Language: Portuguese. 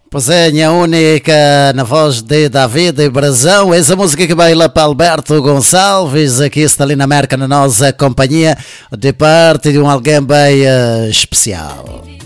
Pois é, a única na voz de David e Brazão. Essa música que vai lá para Alberto Gonçalves, aqui está ali na América, na nossa companhia, de parte de um alguém bem especial.